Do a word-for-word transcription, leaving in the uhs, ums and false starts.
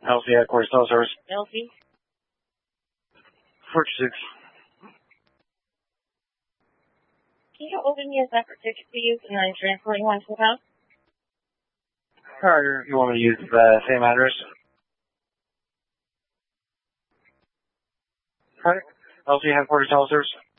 L C headquarters, teleservice. L C? forty-six. Can you open me a separate ticket, please, and then transporting one to the house? Alright, you want me to use the same address? Alright. L C headquarters, teleservice.